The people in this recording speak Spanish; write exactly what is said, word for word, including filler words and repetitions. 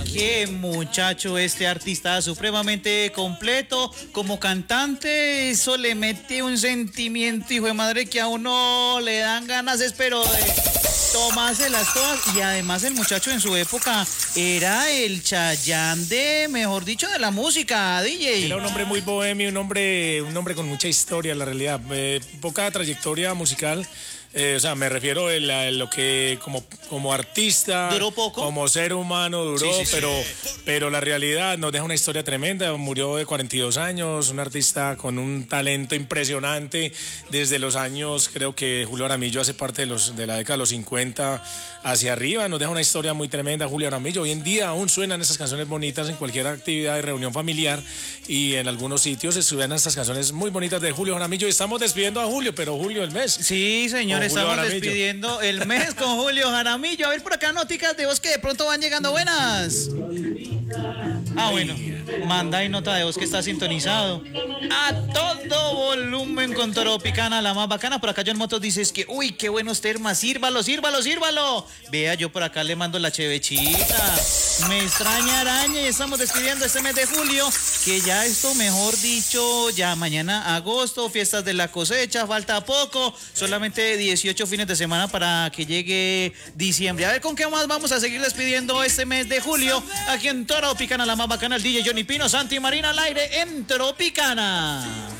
Qué muchacho este artista, supremamente completo. Como cantante, eso le mete un sentimiento, hijo de madre, que a uno le dan ganas, espero, de tomárselas todas. Y además el muchacho en su época era el Chayanne de, mejor dicho, de la música, D J. Era un hombre muy bohemio, un hombre, un hombre con mucha historia, la realidad. Eh, poca trayectoria musical. Eh, o sea, me refiero a, la- a lo que como, como artista, ¿Duró poco? como ser humano duró, Sí, sí, sí. pero, pero la realidad nos deja una historia tremenda. Murió de cuarenta y dos años, un artista con un talento impresionante desde los años, creo que Julio Jaramillo hace parte de, los, de la década de los cincuenta hacia arriba. Nos deja una historia muy tremenda, Julio Jaramillo. Hoy en día aún suenan esas canciones bonitas en cualquier actividad de reunión familiar y en algunos sitios se suenan estas canciones muy bonitas de Julio Jaramillo. Y estamos despidiendo a Julio, pero Julio el mes. Sí, señor, Con Julio estamos Jaramillo. despidiendo el mes con Julio Jaramillo. A ver por acá noticas de voz que de pronto van llegando buenas. Ah, bueno, manda y nota de voz que está sintonizado a todo volumen con Tropicana, la más bacana. Por acá John Motos dice es que, uy, qué buenos termas, sírvalo, sírvalo, sírvalo. Vea, yo por acá le mando la chevechita. Me extraña araña y estamos despidiendo este mes de julio, que ya esto, mejor dicho, ya mañana agosto, fiestas de la cosecha, falta poco, solamente dieciocho fines de semana para que llegue diciembre. A ver con qué más vamos a seguir despidiendo este mes de julio aquí en Tropicana, la más bacana, el D J Johnny Pino, Santi Marina al aire en Tropicana.